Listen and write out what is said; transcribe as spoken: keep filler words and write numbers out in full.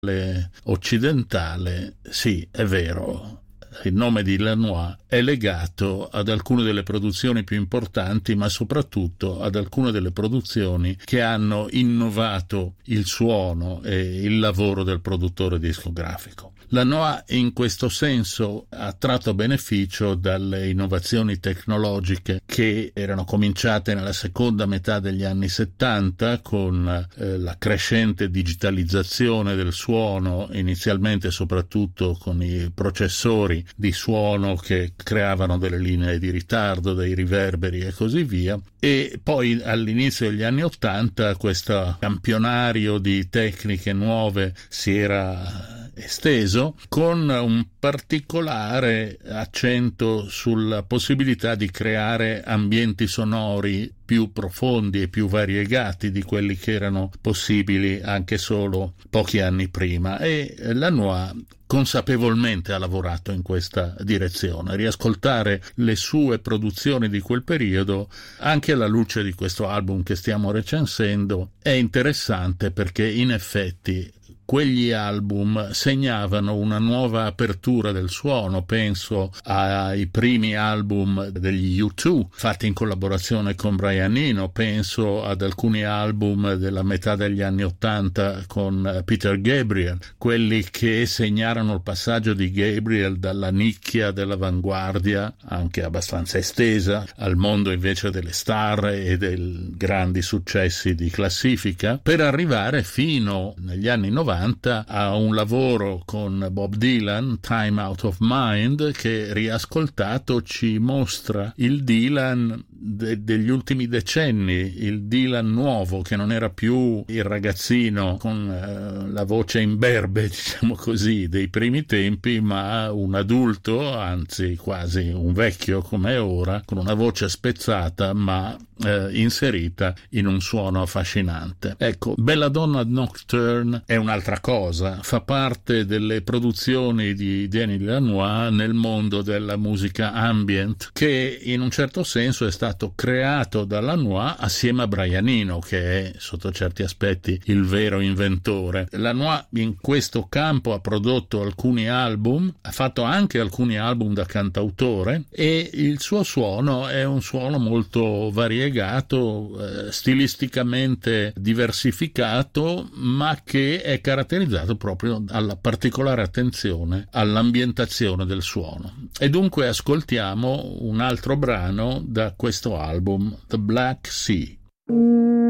occidentale, sì, è vero. Il nome di Lanois è legato ad alcune delle produzioni più importanti, ma soprattutto ad alcune delle produzioni che hanno innovato il suono e il lavoro del produttore discografico. Lanois in questo senso ha tratto beneficio dalle innovazioni tecnologiche che erano cominciate nella seconda metà degli anni settanta con eh, la crescente digitalizzazione del suono, inizialmente soprattutto con i processori di suono che creavano delle linee di ritardo, dei riverberi e così via, e poi all'inizio degli anni ottanta questo campionario di tecniche nuove si era esteso con un particolare accento sulla possibilità di creare ambienti sonori più profondi e più variegati di quelli che erano possibili anche solo pochi anni prima, e Lanois consapevolmente ha lavorato in questa direzione. Riascoltare le sue produzioni di quel periodo, anche alla luce di questo album che stiamo recensendo, è interessante perché in effetti quegli album segnavano una nuova apertura del suono. Penso ai primi album degli U due fatti in collaborazione con Brian Eno, penso ad alcuni album della metà degli anni ottanta con Peter Gabriel, quelli che segnarono il passaggio di Gabriel dalla nicchia dell'avanguardia, anche abbastanza estesa, al mondo invece delle star e dei grandi successi di classifica, per arrivare fino negli anni novanta a un lavoro con Bob Dylan, Time Out of Mind, che riascoltato ci mostra il Dylan de- degli ultimi decenni, il Dylan nuovo, che non era più il ragazzino con eh, la voce imberbe, diciamo così, dei primi tempi, ma un adulto, anzi quasi un vecchio come ora, con una voce spezzata ma eh, inserita in un suono affascinante. Ecco, Belladonna Nocturne è un'altra cosa, fa parte delle produzioni di Danny Lanois nel mondo della musica ambient, che in un certo senso è stato creato da Lanois assieme a Brian Eno, che è sotto certi aspetti il vero inventore. Lanois in questo campo ha prodotto alcuni album, ha fatto anche alcuni album da cantautore, e il suo suono è un suono molto variegato, eh, stilisticamente diversificato, ma che è caratterizzato proprio dalla particolare attenzione all'ambientazione del suono. E dunque ascoltiamo un altro brano da questo album, The Black Sea.